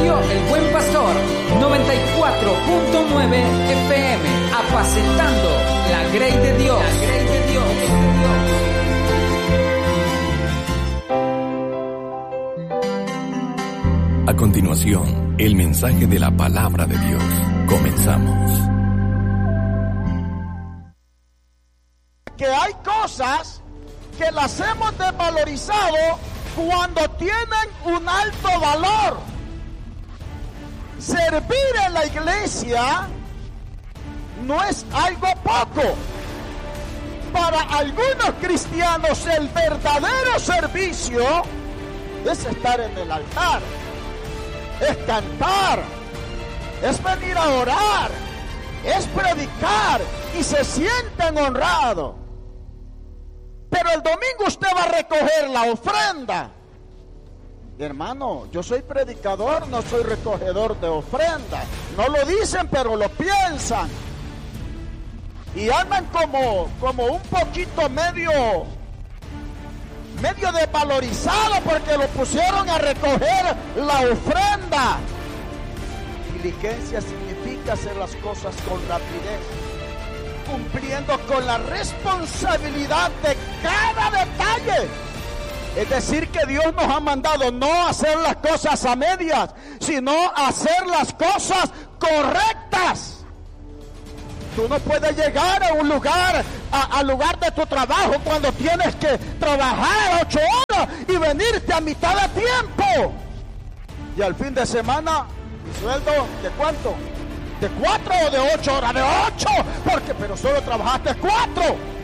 Radio El Buen Pastor, 94.9 FM, apacentando la grey de Dios. La grey de Dios. A continuación, el mensaje de la palabra de Dios. Comenzamos. Que hay cosas que las hemos desvalorizado cuando tienen un alto valor. Servir en la iglesia no es algo poco. Para algunos cristianos el verdadero servicio es estar en el altar, es cantar, es venir a orar, es predicar y se sienten honrados. Pero el domingo usted va a recoger la ofrenda. Hermano, yo soy predicador, no soy recogedor de ofrenda. No lo dicen, pero lo piensan. Y andan como un poquito medio desvalorizado porque lo pusieron a recoger la ofrenda. Diligencia significa hacer las cosas con rapidez, cumpliendo con la responsabilidad de cada detalle. Es decir, que Dios nos ha mandado no hacer las cosas a medias, sino hacer las cosas correctas. Tú no puedes llegar a un lugar, al lugar de tu trabajo cuando tienes que trabajar 8 horas y venirte a mitad de tiempo. Y al fin de semana, ¿mi sueldo de cuánto? ¿De 4 o de 8 horas? De 8, pero solo trabajaste 4.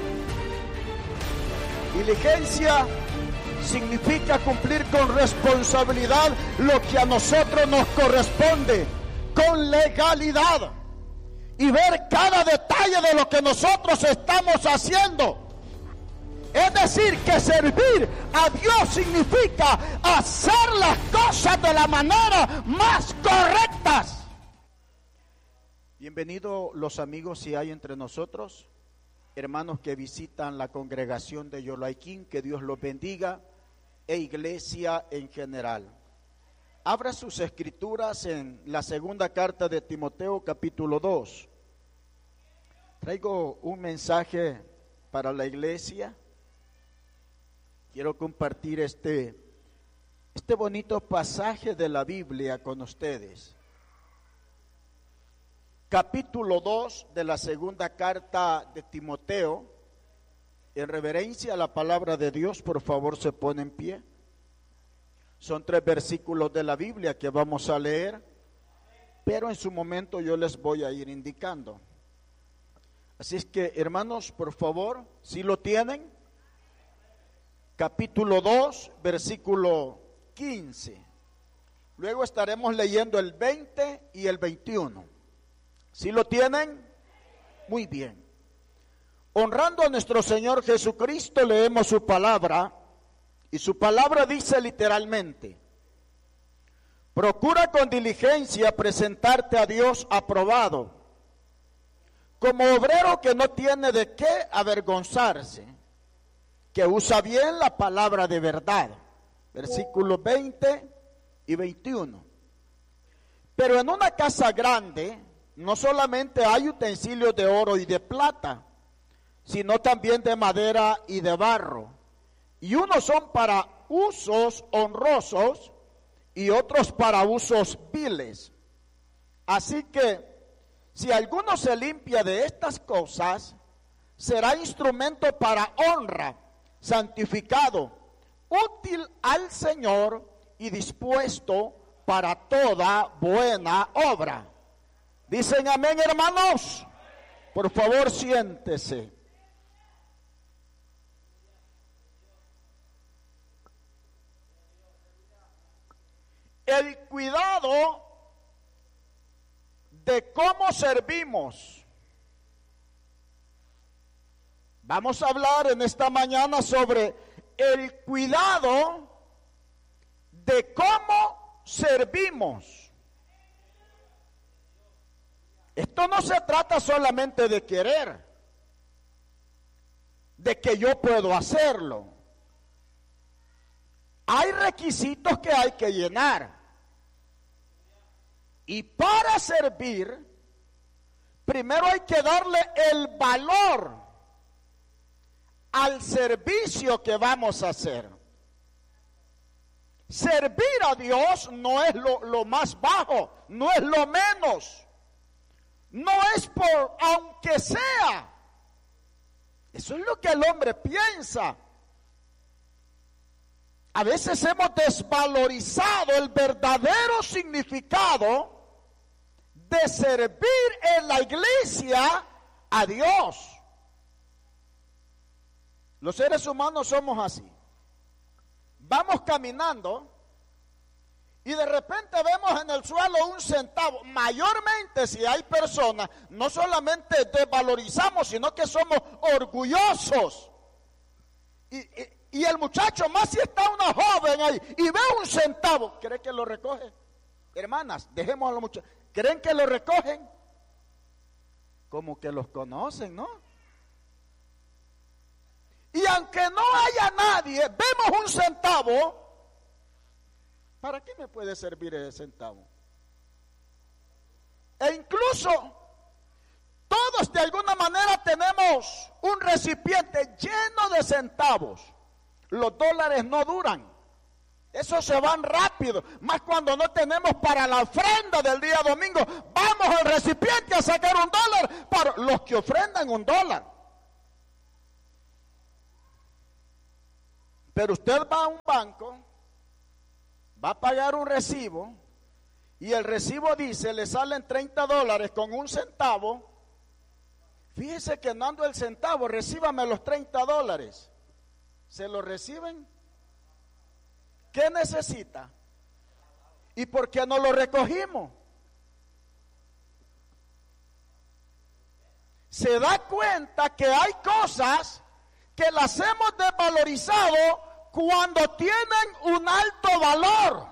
Diligencia significa cumplir con responsabilidad lo que a nosotros nos corresponde, con legalidad, y ver cada detalle de lo que nosotros estamos haciendo. Es decir, que servir a Dios significa hacer las cosas de la manera más correctas. Bienvenidos los amigos si hay entre nosotros, hermanos que visitan la congregación de Yolaiquín, que Dios los bendiga, e iglesia en general. Abra sus escrituras en la segunda carta de Timoteo, capítulo 2. Traigo un mensaje para la iglesia. Quiero compartir este bonito pasaje de la Biblia con ustedes. Capítulo 2 de la segunda carta de Timoteo. En reverencia a la palabra de Dios, por favor, se pone en pie. Son 3 versículos de la Biblia que vamos a leer, pero en su momento yo les voy a ir indicando. Así es que, hermanos, por favor, si lo tienen, capítulo 2, versículo 15. Luego estaremos leyendo el 20 y el 21. ¿Sí lo tienen? Muy bien. Honrando a nuestro Señor Jesucristo, leemos su palabra, y su palabra dice literalmente: procura con diligencia presentarte a Dios aprobado, como obrero que no tiene de qué avergonzarse, que usa bien la palabra de verdad. Versículos 20 y 21. Pero en una casa grande no solamente hay utensilios de oro y de plata, sino también de madera y de barro. Y unos son para usos honrosos y otros para usos viles. Así que, si alguno se limpia de estas cosas, será instrumento para honra, santificado, útil al Señor y dispuesto para toda buena obra. ¿Dicen amén, hermanos? Por favor, siéntese. El cuidado de cómo servimos. Vamos a hablar en esta mañana sobre el cuidado de cómo servimos. Esto no se trata solamente de querer, de que yo puedo hacerlo. Hay requisitos que hay que llenar. Y para servir, primero hay que darle el valor al servicio que vamos a hacer. Servir a Dios no es lo más bajo, no es lo menos. No es por aunque sea. Eso es lo que el hombre piensa. A veces hemos desvalorizado el verdadero significado de servir en la iglesia a Dios. Los seres humanos somos así. Vamos caminando y de repente vemos en el suelo un centavo. Mayormente si hay personas, no solamente desvalorizamos, sino que somos orgullosos. Y el muchacho, más si está una joven ahí y ve un centavo, ¿cree que lo recoge? Hermanas, dejemos a los muchachos. ¿Creen que lo recogen? Como que los conocen, ¿no? Y aunque no haya nadie, vemos un centavo. ¿Para qué me puede servir ese centavo? E incluso todos de alguna manera tenemos un recipiente lleno de centavos. Los dólares no duran. Esos se van rápido. Más cuando no tenemos para la ofrenda del día domingo. Vamos al recipiente a sacar $1 para los que ofrendan $1. Pero usted va a un banco, va a pagar un recibo y el recibo dice, le salen $30 con un centavo. Fíjese que no ando el centavo, recíbame los $30. ¿Se lo reciben? ¿Qué necesita? ¿Y por qué no lo recogimos? Se da cuenta que hay cosas que las hemos desvalorizado cuando tienen un alto valor.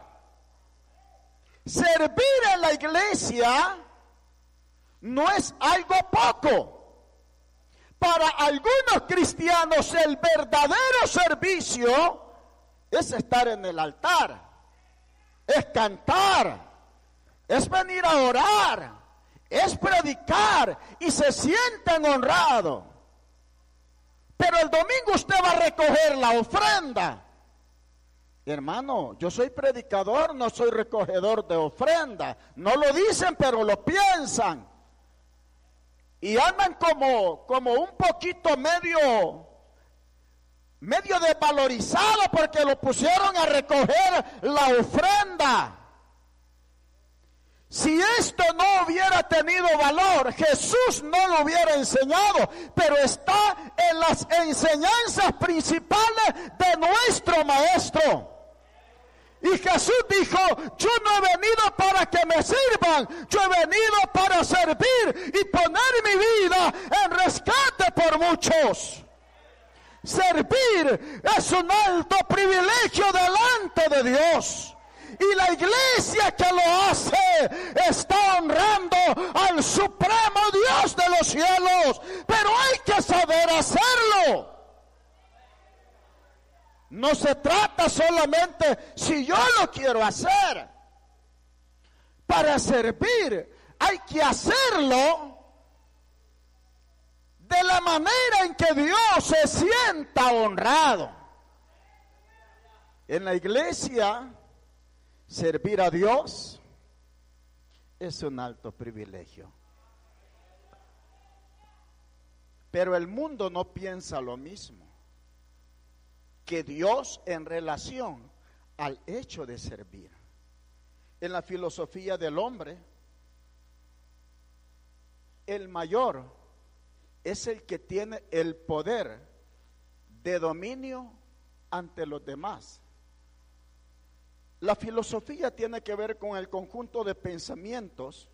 Servir en la iglesia no es algo poco. Para algunos cristianos el verdadero servicio es estar en el altar, es cantar, es venir a orar, es predicar y se sienten honrados. Pero el domingo usted va a recoger la ofrenda. Hermano, yo soy predicador, no soy recogedor de ofrenda. No lo dicen, pero lo piensan. Y andan como un poquito medio desvalorizado porque lo pusieron a recoger la ofrenda. Si esto no hubiera tenido valor, Jesús no lo hubiera enseñado, pero está en las enseñanzas principales de nuestro Maestro. Y Jesús dijo, yo no he venido para que me sirvan, yo he venido para servir y poner mi vida en rescate por muchos. Servir es un alto privilegio delante de Dios. Y la iglesia que lo hace está honrando al supremo Dios de los cielos. Pero hay que saber hacerlo. No se trata solamente si yo lo quiero hacer. Para servir hay que hacerlo de la manera en que Dios se sienta honrado. En la iglesia, servir a Dios es un alto privilegio. Pero el mundo no piensa lo mismo que Dios en relación al hecho de servir. En la filosofía del hombre, el mayor es el que tiene el poder de dominio ante los demás. La filosofía tiene que ver con el conjunto de pensamientos,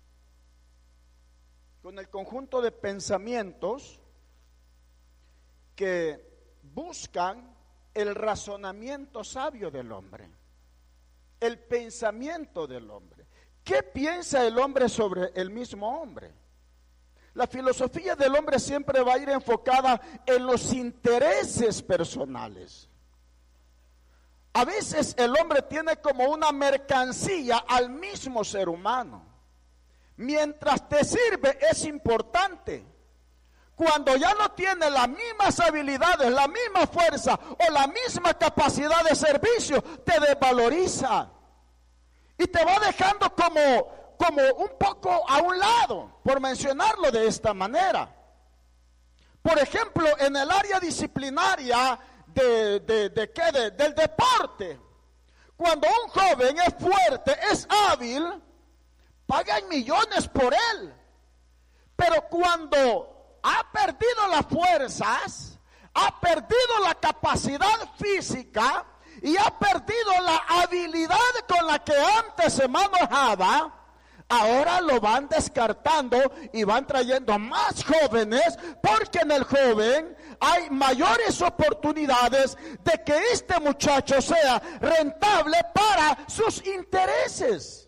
que buscan el razonamiento sabio del hombre, el pensamiento del hombre. ¿Qué piensa el hombre sobre el mismo hombre? La filosofía del hombre siempre va a ir enfocada en los intereses personales. A veces el hombre tiene como una mercancía al mismo ser humano. Mientras te sirve es importante. Cuando ya no tiene las mismas habilidades, la misma fuerza o la misma capacidad de servicio, te desvaloriza. Y te va dejando como un poco a un lado, por mencionarlo de esta manera. Por ejemplo, en el área disciplinaria del deporte, cuando un joven es fuerte, es hábil, pagan millones por él. Pero cuando ha perdido las fuerzas, ha perdido la capacidad física y ha perdido la habilidad con la que antes se manejaba, ahora lo van descartando y van trayendo más jóvenes, porque en el joven hay mayores oportunidades de que este muchacho sea rentable para sus intereses.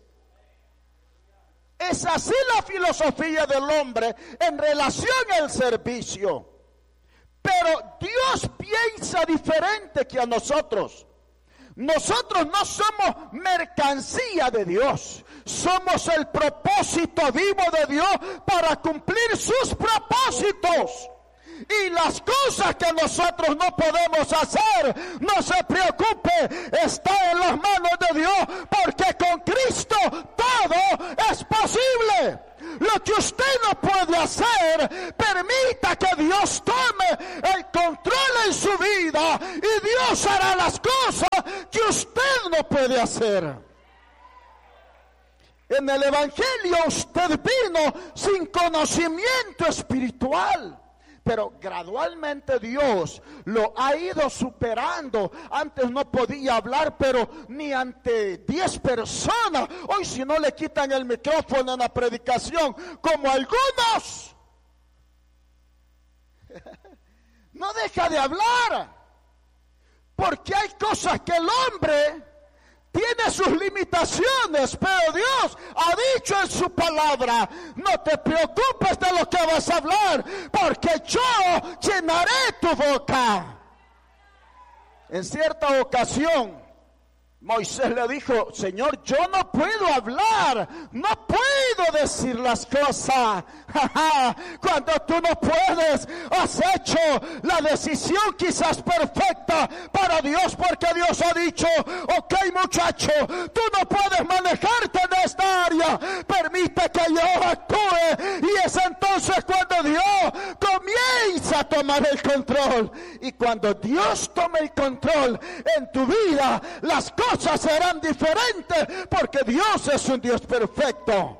Es así la filosofía del hombre en relación al servicio. Pero Dios piensa diferente que a nosotros. Nosotros no somos mercancía de Dios, somos el propósito vivo de Dios para cumplir sus propósitos. Y las cosas que nosotros no podemos hacer, no se preocupe, está en las manos de Dios, porque con Cristo todo es posible. Lo que usted no puede hacer, permita que Dios tome el control en su vida y Dios hará las cosas que usted no puede hacer. En el Evangelio usted vino sin conocimiento espiritual, pero gradualmente Dios lo ha ido superando. Antes no podía hablar, pero ni ante 10 personas. Hoy si no le quitan el micrófono en la predicación, como algunos, no deja de hablar, porque hay cosas que el hombre tiene sus limitaciones, pero Dios ha dicho en su palabra: no te preocupes de lo que vas a hablar, porque yo llenaré tu boca. En cierta ocasión, Moisés le dijo: Señor, yo no puedo hablar, no puedo decir las cosas. Cuando tú no puedes, has hecho la decisión quizás perfecta para Dios, porque Dios ha dicho: ok, muchacho, tú no puedes manejarte en esta área, permite que yo actúe. Y es entonces cuando Dios comienza a tomar el control. Y cuando Dios toma el control en tu vida, las cosas serán diferentes, porque Dios es un Dios perfecto.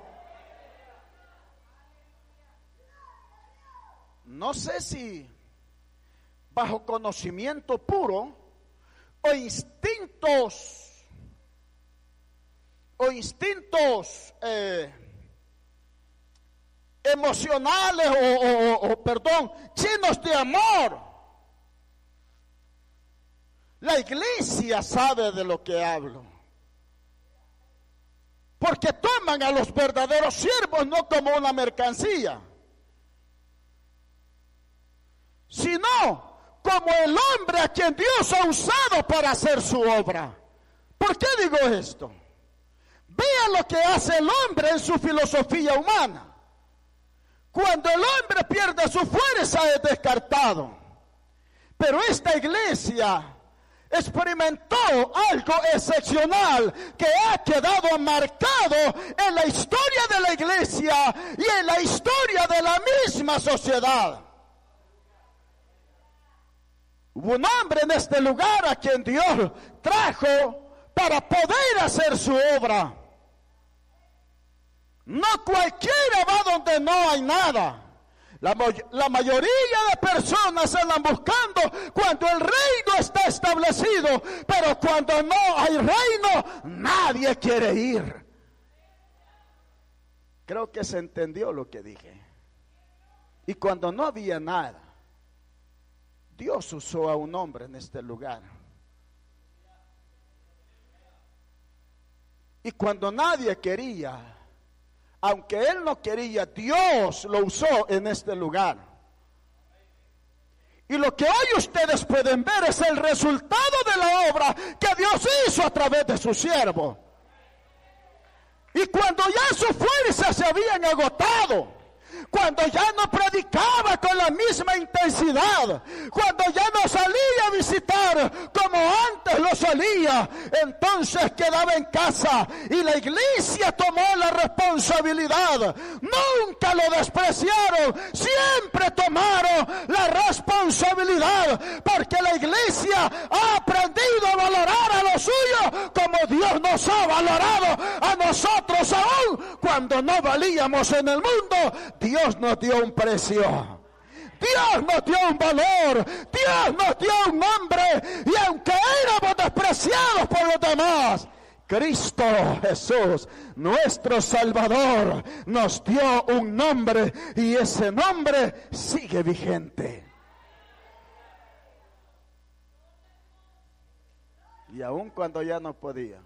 No sé si bajo conocimiento puro o instintos emocionales llenos de amor. La iglesia sabe de lo que hablo, porque toman a los verdaderos siervos no como una mercancía, sino como el hombre a quien Dios ha usado para hacer su obra. ¿Por qué digo esto? Vea lo que hace el hombre en su filosofía humana. Cuando el hombre pierde su fuerza es descartado. Pero esta iglesia experimentó algo excepcional que ha quedado marcado en la historia de la iglesia y en la historia de la misma sociedad. Hubo un hombre en este lugar a quien Dios trajo para poder hacer su obra. No cualquiera va donde no hay nada. La mayoría de personas andan buscando cuando el reino está establecido, pero cuando no hay reino, nadie quiere ir. Creo que se entendió lo que dije. Y cuando no había nada, Dios usó a un hombre en este lugar. Y cuando nadie quería, aunque él no quería, Dios lo usó en este lugar. Y lo que hoy ustedes pueden ver es el resultado de la obra que Dios hizo a través de su siervo. Y cuando ya sus fuerzas se habían agotado, cuando ya no predicaba con la misma intensidad, cuando ya no salía a visitar como antes lo salía, entonces quedaba en casa y la iglesia tomó la responsabilidad. Nunca lo despreciaron, siempre tomaron la responsabilidad, porque la iglesia ha aprendido a valorar a los suyos como Dios nos ha valorado a nosotros, aún cuando no valíamos en el mundo. Dios nos dio un precio, Dios nos dio un valor, Dios nos dio un nombre, y aunque éramos despreciados por los demás, Cristo Jesús, nuestro Salvador, nos dio un nombre, y ese nombre sigue vigente. Y aun cuando ya no podía,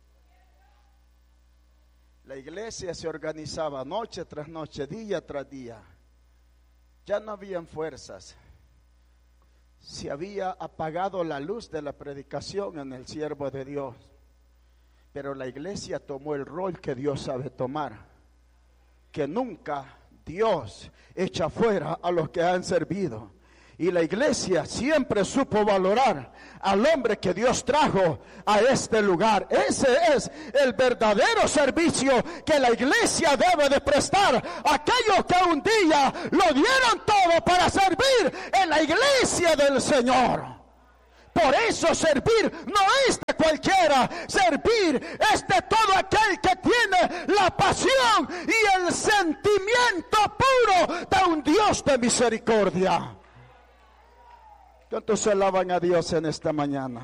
la iglesia se organizaba noche tras noche, día tras día. Ya no habían fuerzas. Se había apagado la luz de la predicación en el siervo de Dios. Pero la iglesia tomó el rol que Dios sabe tomar. Que nunca Dios echa fuera a los que han servido. Y la iglesia siempre supo valorar al hombre que Dios trajo a este lugar. Ese es el verdadero servicio que la iglesia debe de prestar a aquellos que un día lo dieron todo para servir en la iglesia del Señor. Por eso servir no es de cualquiera, servir es de todo aquel que tiene la pasión y el sentimiento puro de un Dios de misericordia. ¿Cuántos alaban a Dios en esta mañana?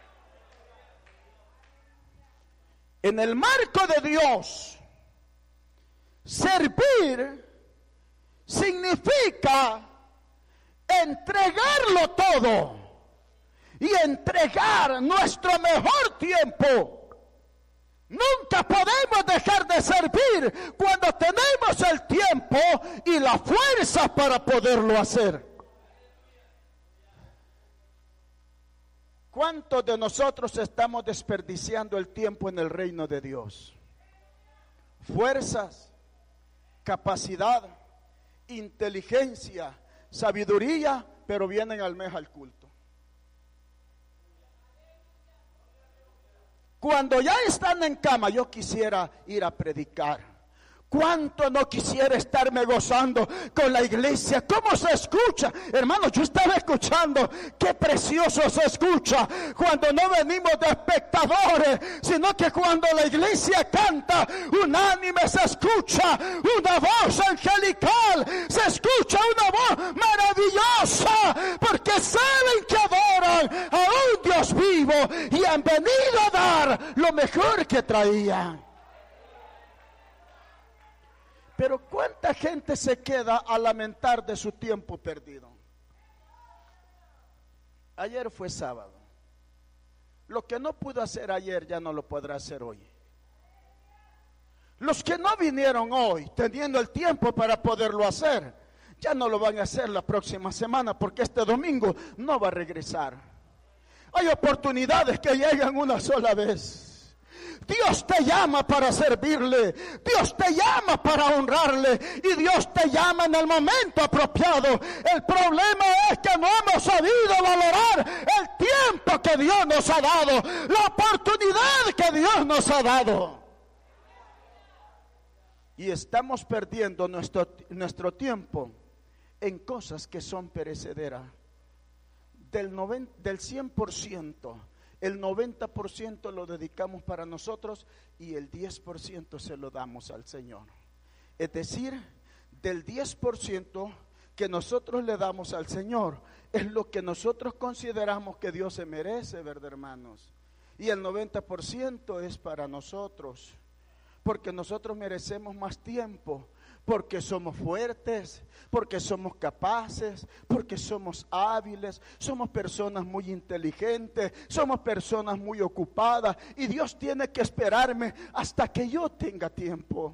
En el marco de Dios, servir significa entregarlo todo y entregar nuestro mejor tiempo. Nunca podemos dejar de servir cuando tenemos el tiempo y la fuerza para poderlo hacer. ¿Cuántos de nosotros estamos desperdiciando el tiempo en el reino de Dios? Fuerzas, capacidad, inteligencia, sabiduría, pero vienen al mes al culto. Cuando ya están en cama, yo quisiera ir a predicar. ¿Cuánto no quisiera estarme gozando con la iglesia? ¿Cómo se escucha? Hermanos, yo estaba escuchando. Qué precioso se escucha cuando no venimos de espectadores, sino que cuando la iglesia canta unánime, se escucha una voz angelical, se escucha una voz maravillosa, porque saben que adoran a un Dios vivo y han venido a dar lo mejor que traían. Pero ¿cuánta gente se queda a lamentar de su tiempo perdido? Ayer fue sábado. Lo que no pudo hacer ayer ya no lo podrá hacer hoy. Los que no vinieron hoy, teniendo el tiempo para poderlo hacer, ya no lo van a hacer la próxima semana, porque este domingo no va a regresar. Hay oportunidades que llegan una sola vez. Dios te llama para servirle, Dios te llama para honrarle, y Dios te llama en el momento apropiado. El problema es que no hemos sabido valorar el tiempo que Dios nos ha dado, la oportunidad que Dios nos ha dado. Y estamos perdiendo nuestro tiempo en cosas que son perecederas. Del 100%. El 90% lo dedicamos para nosotros y el 10% se lo damos al Señor. Es decir, del 10% que nosotros le damos al Señor, es lo que nosotros consideramos que Dios se merece, ¿verdad, hermanos? Y el 90% es para nosotros, porque nosotros merecemos más tiempo, porque somos fuertes, porque somos capaces, porque somos hábiles, somos personas muy inteligentes, somos personas muy ocupadas, y Dios tiene que esperarme hasta que yo tenga tiempo.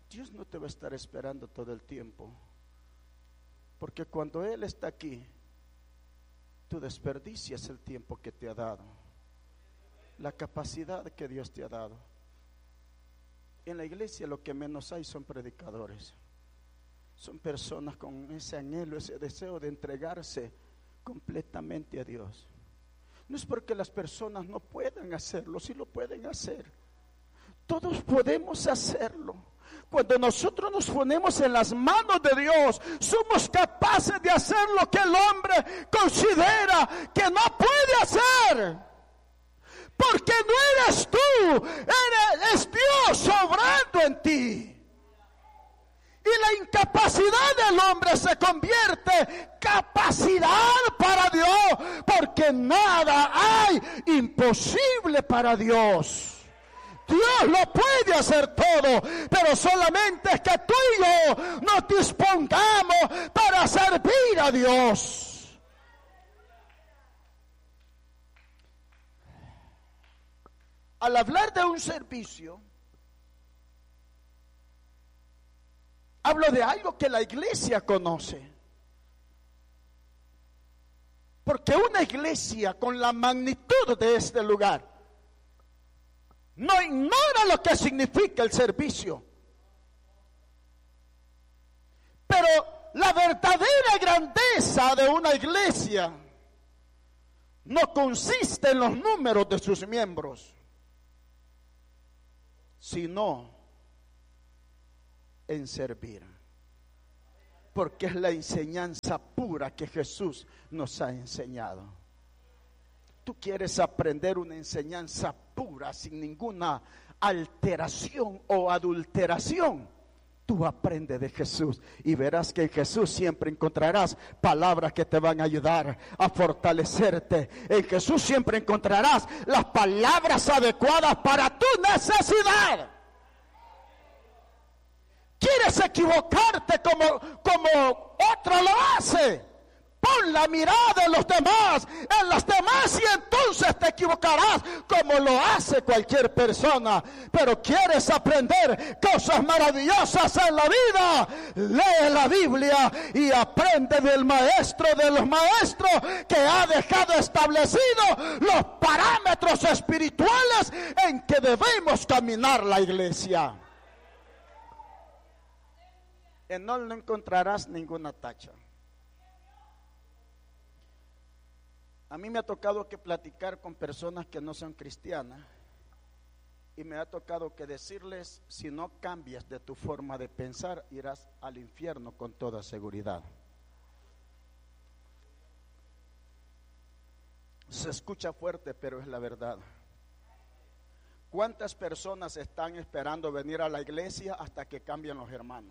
Dios no te va a estar esperando todo el tiempo, porque cuando Él está aquí, tú desperdicias el tiempo que te ha dado, la capacidad que Dios te ha dado. En la iglesia lo que menos hay son predicadores, son personas con ese anhelo, ese deseo de entregarse completamente a Dios. No es porque las personas no puedan hacerlo, sí lo pueden hacer. Todos podemos hacerlo. Cuando nosotros nos ponemos en las manos de Dios, somos capaces de hacer lo que el hombre considera que no puede hacer. Porque no eres tú, es Dios obrando en ti. Y la incapacidad del hombre se convierte en capacidad para Dios, porque nada hay imposible para Dios. Dios lo puede hacer todo, pero solamente es que tú y yo nos dispongamos para servir a Dios. Al hablar de un servicio, hablo de algo que la iglesia conoce. Porque una iglesia con la magnitud de este lugar no ignora lo que significa el servicio. Pero la verdadera grandeza de una iglesia no consiste en los números de sus miembros, sino en servir. Porque es la enseñanza pura que Jesús nos ha enseñado. Tú quieres aprender una enseñanza pura, sin ninguna alteración o adulteración. Tú aprendes de Jesús y verás que en Jesús siempre encontrarás palabras que te van a ayudar a fortalecerte. En Jesús siempre encontrarás las palabras adecuadas para tu necesidad. ¿Quieres equivocarte como otro lo hace? Pon la mirada en los demás, y entonces te equivocarás como lo hace cualquier persona. Pero quieres aprender cosas maravillosas en la vida, lee la Biblia y aprende del maestro de los maestros, que ha dejado establecidos los parámetros espirituales en que debemos caminar la iglesia. En él no encontrarás ninguna tacha. A mí me ha tocado que platicar con personas que no son cristianas, y me ha tocado que decirles: si no cambias de tu forma de pensar, irás al infierno con toda seguridad. Se escucha fuerte, pero es la verdad. ¿Cuántas personas están esperando venir a la iglesia hasta que cambien los hermanos?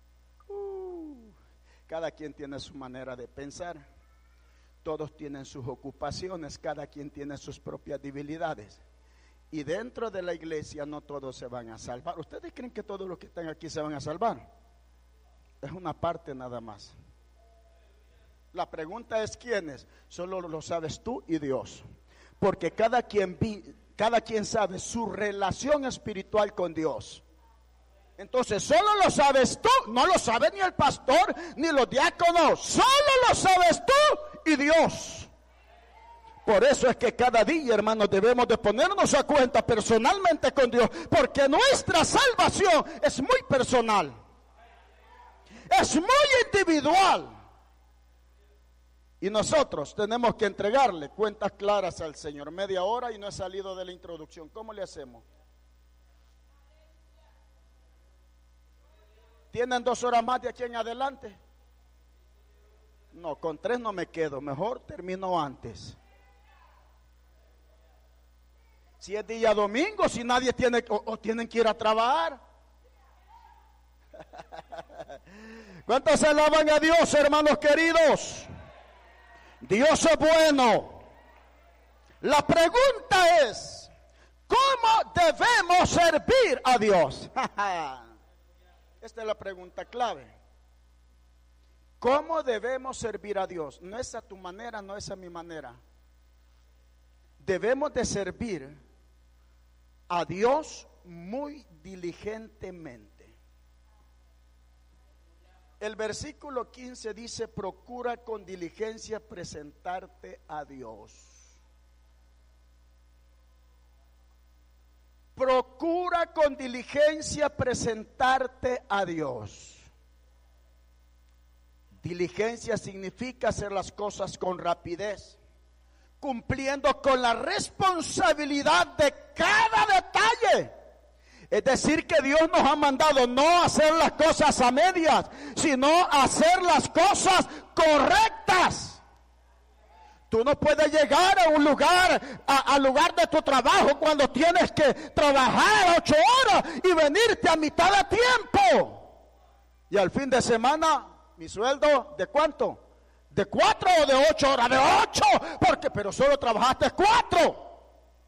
Cada quien tiene su manera de pensar, todos tienen sus ocupaciones, cada quien tiene sus propias debilidades, y dentro de la iglesia no todos se van a salvar. ¿Ustedes creen que todos los que están aquí se van a salvar? Es una parte nada más. La pregunta es ¿quiénes? Solo lo sabes tú y Dios, porque cada quien sabe su relación espiritual con Dios. Entonces solo lo sabes tú, no lo sabe ni el pastor ni los diáconos, solo lo sabes tú y Dios. Por eso es que cada día, hermanos, debemos de ponernos a cuenta personalmente con Dios, porque nuestra salvación es muy personal, es muy individual, y nosotros tenemos que entregarle cuentas claras al Señor. Media hora y no he salido de la introducción. ¿Cómo le hacemos? ¿Tienen 2 horas más de aquí en adelante? No, con 3 no me quedo, mejor termino antes. Si es día domingo, si nadie tiene o tienen que ir a trabajar. ¿Cuántos alaban a Dios, hermanos queridos? Dios es bueno. La pregunta es: ¿cómo debemos servir a Dios? Esta es la pregunta clave. ¿Cómo debemos servir a Dios? No es a tu manera, no es a mi manera. Debemos de servir a Dios muy diligentemente. El versículo 15 dice: procura con diligencia presentarte a Dios. Procura con diligencia presentarte a Dios. Diligencia significa hacer las cosas con rapidez, cumpliendo con la responsabilidad de cada detalle. Es decir, que Dios nos ha mandado no hacer las cosas a medias, sino hacer las cosas correctas. Tú no puedes llegar a un lugar, al lugar de tu trabajo cuando tienes que trabajar 8 horas y venirte a mitad de tiempo. Y al fin de semana, mi sueldo, ¿de cuánto? ¿De 4 o de 8 horas? De 8, pero solo trabajaste 4.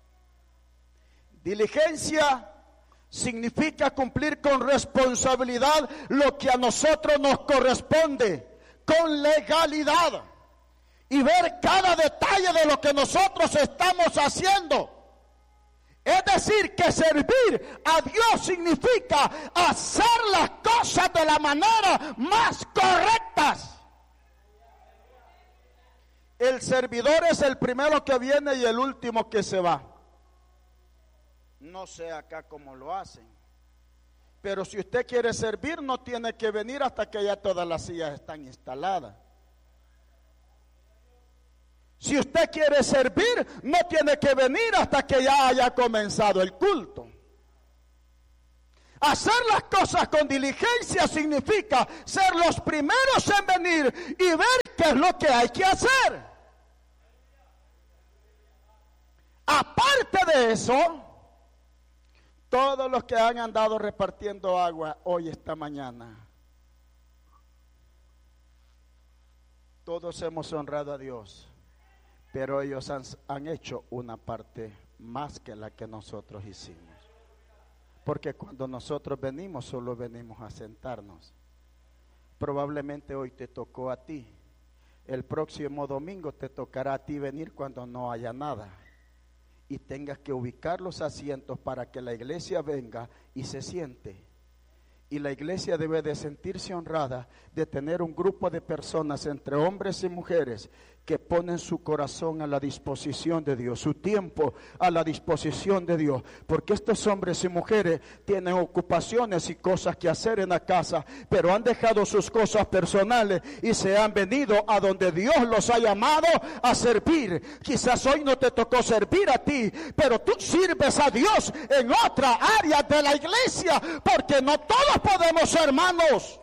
Diligencia significa cumplir con responsabilidad lo que a nosotros nos corresponde, con legalidad, y ver cada detalle de lo que nosotros estamos haciendo. Es decir, que servir a Dios significa hacer las cosas de la manera más correctas. El servidor es el primero que viene y el último que se va. No sé acá cómo lo hacen, pero si usted quiere servir, no tiene que venir hasta que ya todas las sillas están instaladas. Si usted quiere servir, no tiene que venir hasta que ya haya comenzado el culto. Hacer las cosas con diligencia significa ser los primeros en venir y ver qué es lo que hay que hacer. Aparte de eso, todos los que han andado repartiendo agua hoy, esta mañana, todos hemos honrado a Dios, pero ellos han hecho una parte más que la que nosotros hicimos. Porque cuando nosotros venimos, solo venimos a sentarnos. Probablemente hoy te tocó a ti. El próximo domingo te tocará a ti venir cuando no haya nada. Y tengas que ubicar los asientos para que la iglesia venga y se siente. Y la iglesia debe de sentirse honrada de tener un grupo de personas, entre hombres y mujeres, que ponen su corazón a la disposición de Dios, su tiempo a la disposición de Dios, porque estos hombres y mujeres tienen ocupaciones y cosas que hacer en la casa, pero han dejado sus cosas personales y se han venido a donde Dios los ha llamado a servir. Quizás hoy no te tocó servir a ti, pero tú sirves a Dios en otra área de la iglesia, porque no todos podemos ser manos.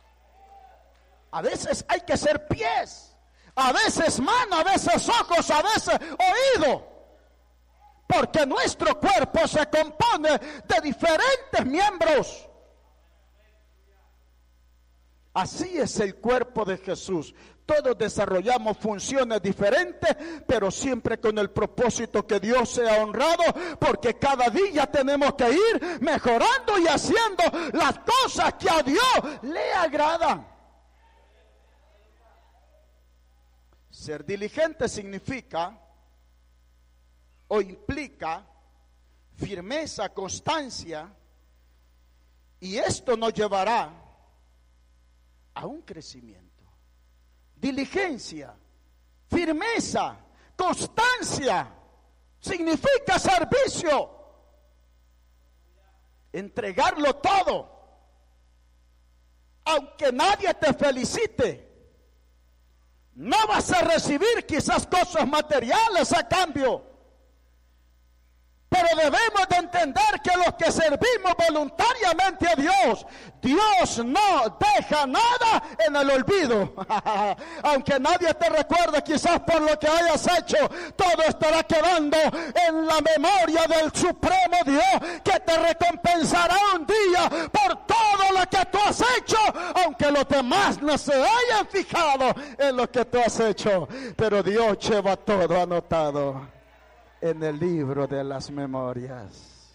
A veces hay que ser pies, a veces mano, a veces ojos, a veces oído, porque nuestro cuerpo se compone de diferentes miembros. Así es el cuerpo de Jesús. Todos desarrollamos funciones diferentes, pero siempre con el propósito que Dios sea honrado, porque cada día tenemos que ir mejorando y haciendo las cosas que a Dios le agradan. Ser diligente significa o implica firmeza, constancia, y esto nos llevará a un crecimiento. Diligencia, firmeza, constancia, significa servicio, entregarlo todo, aunque nadie te felicite. No vas a recibir quizás cosas materiales a cambio, pero debemos de entender que los que servimos voluntariamente a Dios, Dios no deja nada en el olvido. Aunque nadie te recuerde quizás por lo que hayas hecho, todo estará quedando en la memoria del Supremo Dios, que te recompensará un día por todo lo que tú has hecho, aunque los demás no se hayan fijado en lo que tú has hecho. Pero Dios lleva todo anotado en el libro de las memorias.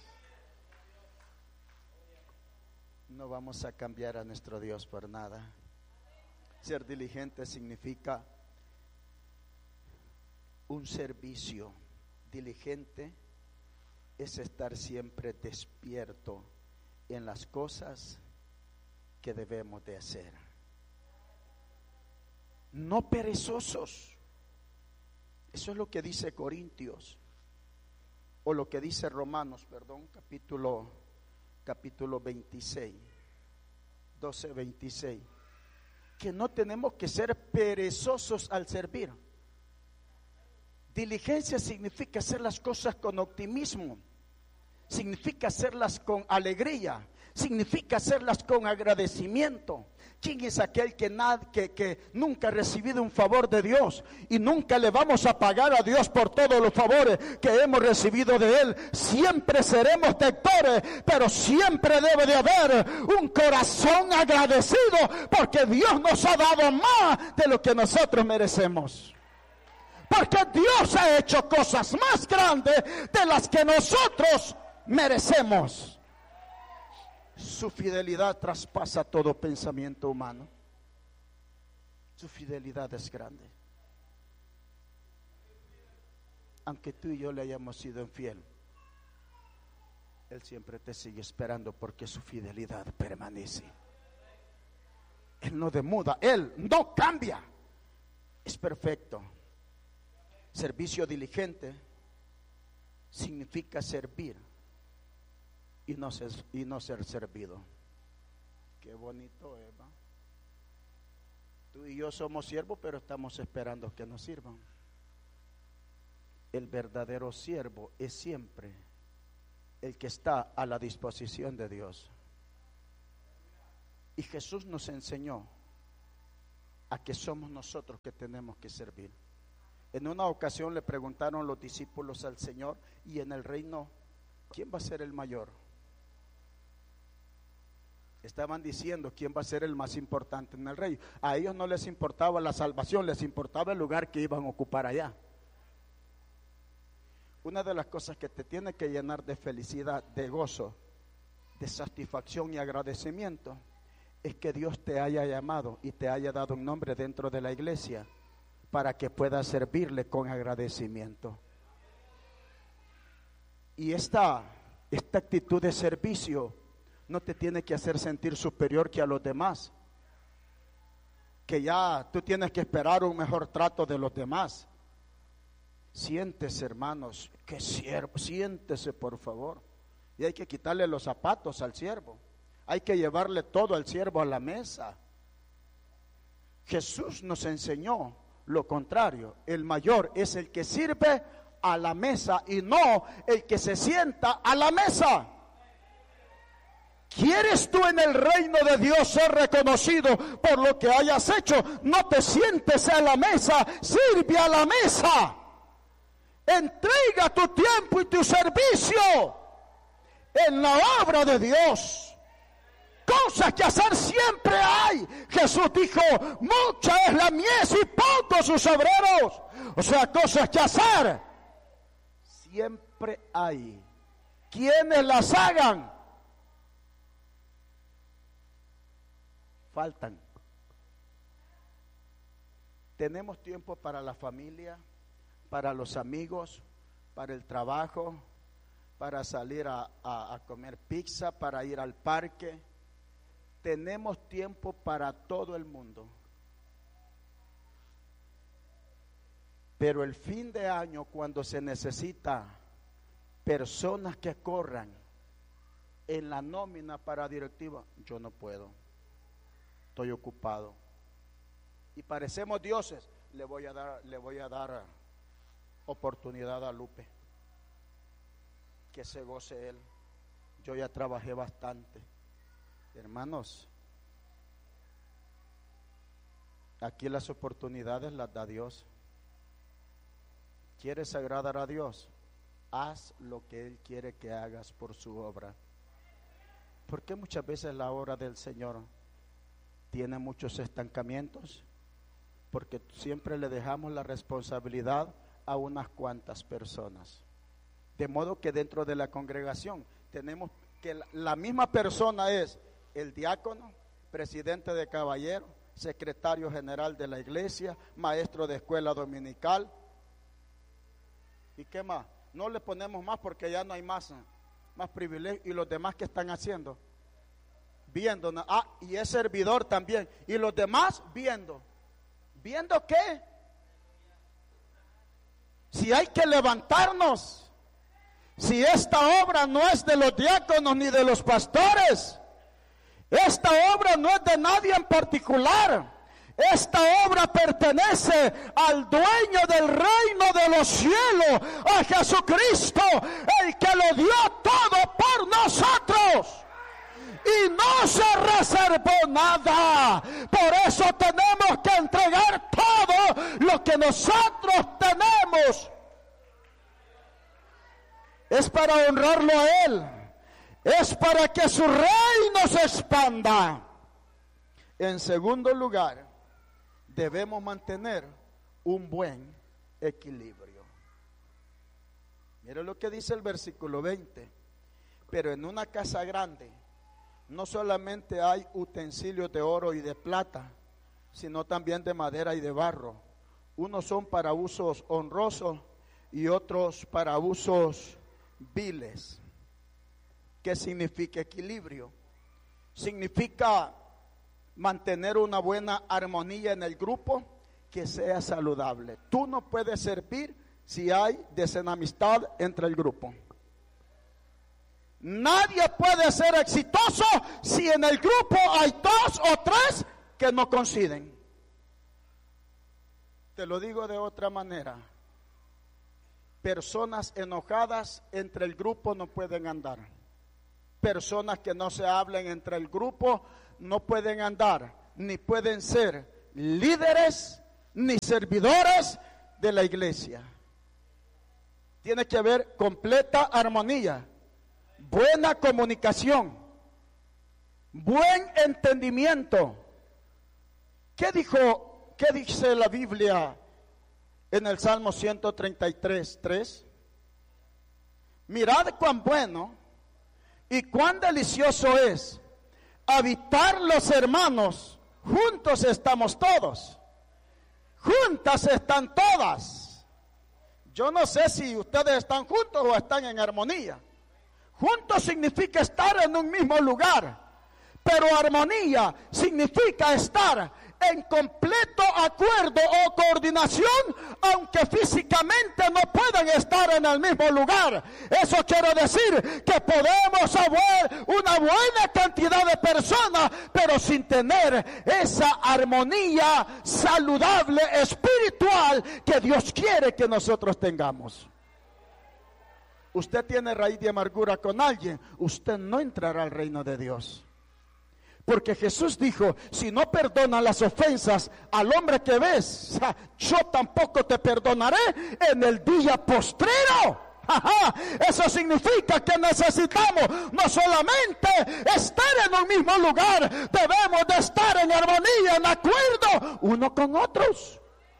No vamos a cambiar a nuestro Dios por nada. Ser diligente significa un servicio. Diligente es estar siempre despierto en las cosas que debemos de hacer. no perezosos. Eso es lo que dice Corintios, o lo que dice Romanos, perdón, capítulo 26, 12, 26, que no tenemos que ser perezosos al servir. Diligencia significa hacer las cosas con optimismo, significa hacerlas con alegría, significa hacerlas con agradecimiento. ¿Quién es aquel que nunca ha recibido un favor de Dios y nunca le vamos a pagar a Dios por todos los favores que hemos recibido de Él? Siempre seremos deudores, pero siempre debe de haber un corazón agradecido, porque Dios nos ha dado más de lo que nosotros merecemos. Porque Dios ha hecho cosas más grandes de las que nosotros merecemos. Su fidelidad traspasa todo pensamiento humano. Su fidelidad es grande. Aunque tú y yo le hayamos sido infiel, Él siempre te sigue esperando, porque su fidelidad permanece. Él no demuda, Él no cambia. Es perfecto. Servicio diligente significa servir y no ser servido. Qué bonito, Eva. Tú y yo somos siervos, pero estamos esperando que nos sirvan. El verdadero siervo es siempre el que está a la disposición de Dios. Y Jesús nos enseñó a que somos nosotros que tenemos que servir. En una ocasión le preguntaron los discípulos al Señor: y en el reino, ¿quién va a ser el mayor? Estaban diciendo quién va a ser el más importante en el reino. A ellos no les importaba la salvación, les importaba el lugar que iban a ocupar allá. Una de las cosas que te tiene que llenar de felicidad, de gozo, de satisfacción y agradecimiento, es que Dios te haya llamado y te haya dado un nombre dentro de la iglesia para que puedas servirle con agradecimiento. Y esta actitud de servicio no te tiene que hacer sentir superior que a los demás, que ya tú tienes que esperar un mejor trato de los demás. Siéntese, hermanos, que siervo, siéntese por favor. Y hay que quitarle los zapatos al siervo, hay que llevarle todo al siervo a la mesa. Jesús nos enseñó lo contrario: el mayor es el que sirve a la mesa y no el que se sienta a la mesa. ¿Quieres tú en el reino de Dios ser reconocido por lo que hayas hecho? No te sientes a la mesa, sirve a la mesa. Entrega tu tiempo y tu servicio en la obra de Dios. Cosas que hacer siempre hay. Jesús dijo: mucha es la mies y pocos sus obreros. O sea, cosas que hacer siempre hay. ¿Quiénes las hagan? Faltan. Tenemos tiempo para la familia, para los amigos, para el trabajo, para salir a comer pizza, para ir al parque. Tenemos tiempo para todo el mundo. Pero el fin de año, cuando se necesita personas que corran en la nómina para directiva, yo no puedo, estoy ocupado. Y parecemos dioses. Le voy a dar oportunidad a Lupe, que se goce él. Yo ya trabajé bastante. Hermanos, aquí las oportunidades las da Dios. ¿Quieres agradar a Dios? Haz lo que Él quiere que hagas por su obra. ¿Por qué muchas veces la obra del Señor tiene muchos estancamientos? Porque siempre le dejamos la responsabilidad a unas cuantas personas. De modo que dentro de la congregación tenemos que la misma persona es el diácono, presidente de caballero, secretario general de la iglesia, maestro de escuela dominical. ¿Y qué más? No le ponemos más porque ya no hay más privilegio. ¿Y los demás qué están haciendo? Viendo. Y es servidor también. Y los demás viendo. ¿Viendo qué? Si hay que levantarnos, si esta obra no es de los diáconos ni de los pastores, esta obra no es de nadie en particular. Esta obra pertenece al dueño del reino de los cielos, a Jesucristo, el que lo dio todo por nosotros. Y no se reservó nada. Por eso tenemos que entregar todo lo que nosotros tenemos. Es para honrarlo a Él. Es para que su reino se expanda. En segundo lugar, debemos mantener un buen equilibrio. Mire lo que dice el versículo 20. Pero en una casa grande no solamente hay utensilios de oro y de plata, sino también de madera y de barro. Unos son para usos honrosos y otros para usos viles. ¿Qué significa equilibrio? Significa mantener una buena armonía en el grupo que sea saludable. Tú no puedes servir si hay desenamistad entre el grupo. Nadie puede ser exitoso si en el grupo hay 2 o 3 que no coinciden. Te lo digo de otra manera. Personas enojadas entre el grupo no pueden andar. Personas que no se hablen entre el grupo no pueden andar, ni pueden ser líderes ni servidores de la iglesia. Tiene que haber completa armonía, buena comunicación, buen entendimiento. ¿Qué dice la Biblia en el Salmo 133:3? Mirad cuán bueno y cuán delicioso es habitar los hermanos. Juntos estamos todos. Juntas están todas. Yo no sé si ustedes están juntos o están en armonía. Juntos significa estar en un mismo lugar, pero armonía significa estar en completo acuerdo o coordinación, aunque físicamente no puedan estar en el mismo lugar. Eso quiere decir que podemos haber una buena cantidad de personas, pero sin tener esa armonía saludable espiritual que Dios quiere que nosotros tengamos. Usted tiene raíz de amargura con alguien, usted no entrará al reino de Dios. Porque Jesús dijo, si no perdonas las ofensas al hombre que ves, yo tampoco te perdonaré en el día postrero. Eso significa que necesitamos no solamente estar en un mismo lugar, debemos de estar en armonía, en acuerdo, uno con otros.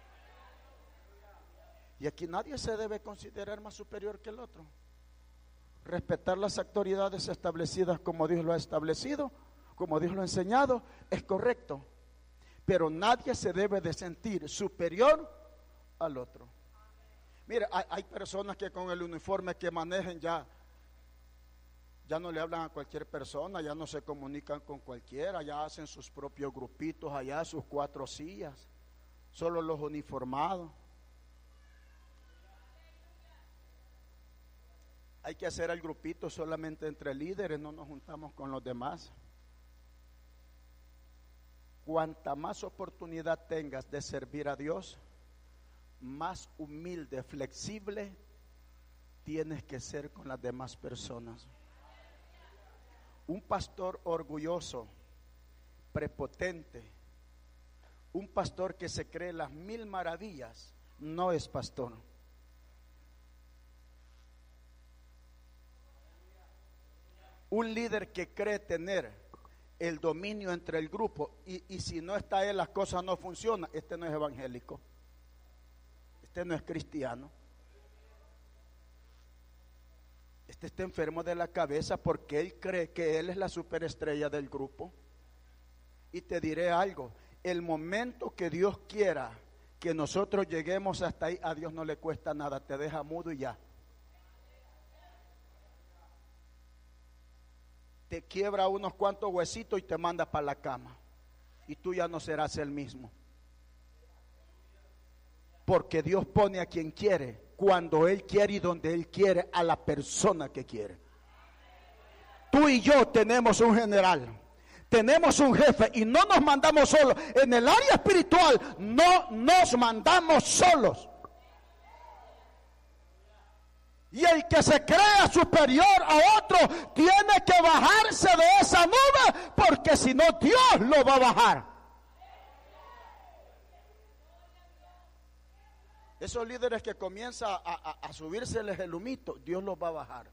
Y aquí nadie se debe considerar más superior que el otro. Respetar las autoridades establecidas como Dios lo ha establecido, como Dios lo ha enseñado, es correcto. Pero nadie se debe de sentir superior al otro. Mira, hay personas que con el uniforme que manejen ya no le hablan a cualquier persona, ya no se comunican con cualquiera, ya hacen sus propios grupitos allá, sus 4 sillas, solo los uniformados. Hay que hacer el grupito solamente entre líderes, no nos juntamos con los demás. Cuanta más oportunidad tengas de servir a Dios, más humilde, flexible tienes que ser con las demás personas. Un pastor orgulloso, prepotente, un pastor que se cree las 1000 maravillas, no es pastor. Un líder que cree tener el dominio entre el grupo y si no está él las cosas no funcionan, este no es evangélico, este no es cristiano, este está enfermo de la cabeza porque él cree que él es la superestrella del grupo. Y te diré algo, el momento que Dios quiera que nosotros lleguemos hasta ahí, a Dios no le cuesta nada, te deja mudo y ya. Te quiebra unos cuantos huesitos y te manda para la cama. Y tú ya no serás el mismo. Porque Dios pone a quien quiere, cuando Él quiere y donde Él quiere, a la persona que quiere. Tú y yo tenemos un general, tenemos un jefe y no nos mandamos solos. En el área espiritual no nos mandamos solos. Y el que se crea superior a otro tiene que bajarse de esa nube, porque si no, Dios lo va a bajar. Esos líderes que comienzan a subírseles el humito, Dios los va a bajar.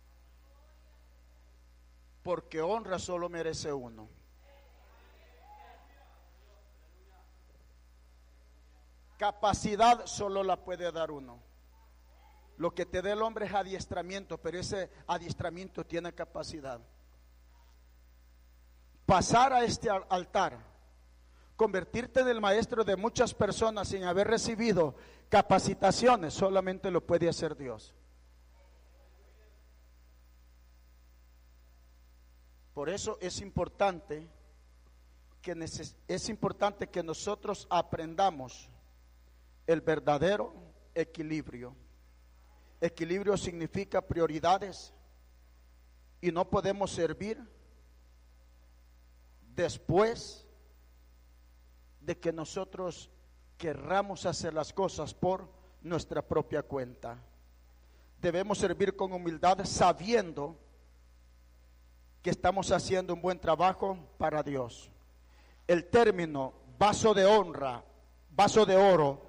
Porque honra solo merece uno. Capacidad solo la puede dar uno. Lo que te dé el hombre es adiestramiento, pero ese adiestramiento tiene capacidad. Pasar a este altar, convertirte en el maestro de muchas personas sin haber recibido capacitaciones, solamente lo puede hacer Dios. Por eso es importante que nosotros aprendamos el verdadero equilibrio. Equilibrio significa prioridades, y no podemos servir después de que nosotros querramos hacer las cosas por nuestra propia cuenta. Debemos servir con humildad, sabiendo que estamos haciendo un buen trabajo para Dios. El término vaso de honra, vaso de oro,